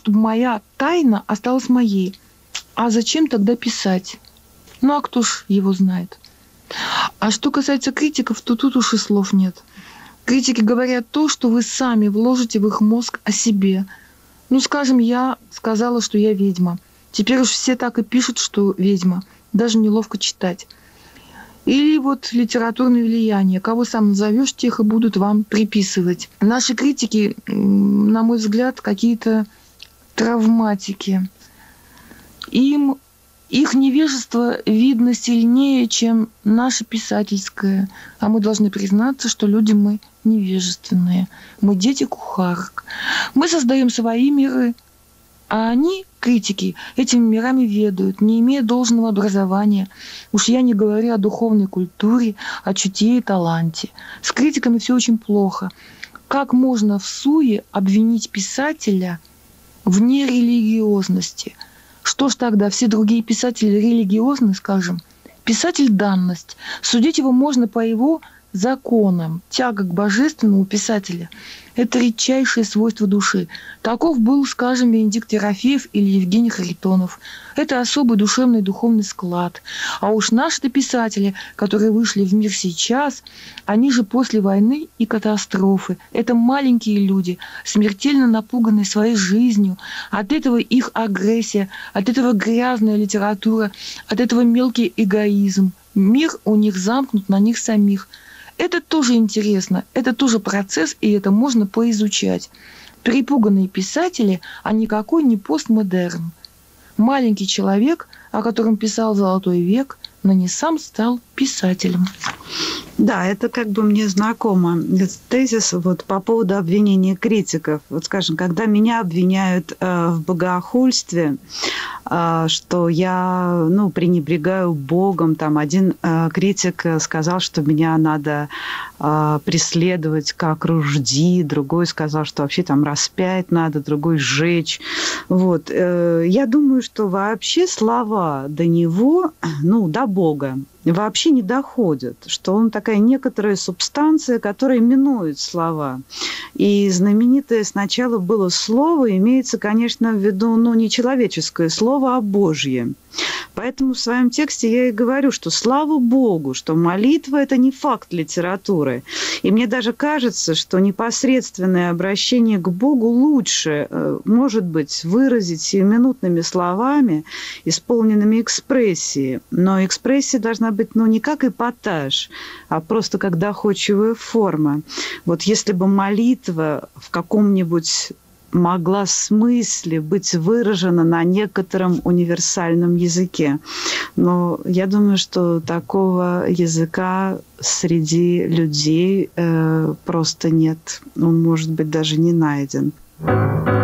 чтобы моя тайна осталась моей. А зачем тогда писать? Ну, а кто ж его знает? А что касается критиков, то тут уж и слов нет. Критики говорят то, что вы сами вложите в их мозг о себе. Ну, скажем, я сказала, что я ведьма. Теперь уж все так и пишут, что ведьма. Даже неловко читать. Или вот литературное влияние. Кого сам назовешь, тех и будут вам приписывать. Наши критики, на мой взгляд, какие-то травматики. Их невежество видно сильнее, чем наше писательское. А мы должны признаться, что люди мы невежественные. Мы дети кухарок. Мы создаем свои миры, а они, критики, этими мирами ведают, не имея должного образования. Уж я не говорю о духовной культуре, о чутье и таланте. С критиками все очень плохо. Как можно в суе обвинить писателя в нерелигиозности? Что ж тогда, все другие писатели религиозны, скажем? Писатель – данность. Судить его можно по его законам. Тяга к божественному писателя – это редчайшее свойство души. Таков был, скажем, Бенедикт Ерофеев или Евгений Харитонов. Это особый душевный и духовный склад. А уж наши-то писатели, которые вышли в мир сейчас, они же после войны и катастрофы. Это маленькие люди, смертельно напуганные своей жизнью. От этого их агрессия, от этого грязная литература, от этого мелкий эгоизм. Мир у них замкнут на них самих. Это тоже интересно, это тоже процесс, и это можно поизучать. Перепуганные писатели, а никакой не постмодерн. Маленький человек, о котором писал Золотой век, но не сам стал писателем. Да, это как бы мне знакомо. Этот тезис вот по поводу обвинения критиков. Вот, скажем, когда меня обвиняют в богохульстве, что я пренебрегаю Богом. Там один критик сказал, что меня надо преследовать как ружди, другой сказал, что вообще там распять надо, другой сжечь. Вот. Я думаю, что вообще слова до него, до Бога, вообще не доходят, что он такая некоторая субстанция, которая минует слова. И знаменитое сначала было слово, имеется, конечно, в виду не человеческое слово, а Божье. Поэтому в своем тексте я и говорю, что слава Богу, что молитва – это не факт литературы. И мне даже кажется, что непосредственное обращение к Богу лучше, может быть, выразить сиюминутными словами, исполненными экспрессией. Но экспрессия должна быть не как эпатаж, а просто как доходчивая форма. Вот если бы молитва в каком-нибудь могла в смысле быть выражена на некотором универсальном языке. Но я думаю, что такого языка среди людей просто нет. Он, может быть, даже не найден.